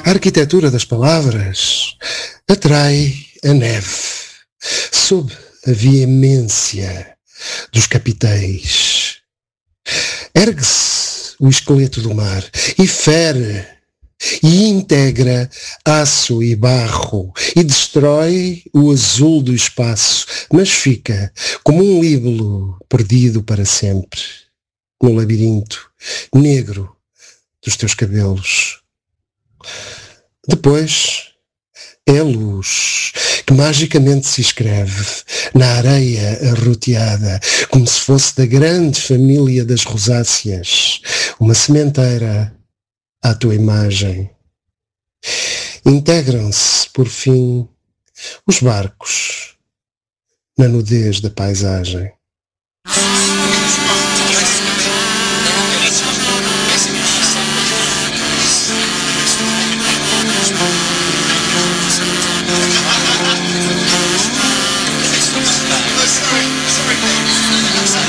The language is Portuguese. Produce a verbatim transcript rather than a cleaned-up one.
A arquitetura das palavras atrai a neve sob a veemência dos capitéis. Ergue-se o esqueleto do mar e fere e integra aço e barro e destrói o azul do espaço, mas fica como um líbelo perdido para sempre no labirinto negro dos teus cabelos. Depois é a luz que magicamente se escreve na areia arroteada, como se fosse da grande família das rosáceas, uma sementeira à tua imagem. Integram-se, por fim, os barcos na nudez da paisagem.